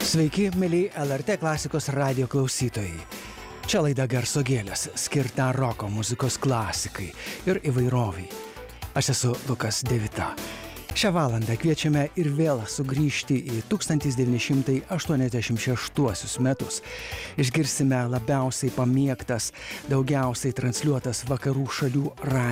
Sveiki, mėly LRT klasikos radijo klausytojai. Čia laida Garso gėlės, skirta roko muzikos klasikai ir įvairoviai. Aš esu Lukas Devita. Šią valandą kviečiame ir vėl sugrįžti į 1986 metus. Išgirsime labiausiai pamėgtas, daugiausiai transliuotas vakarų šalių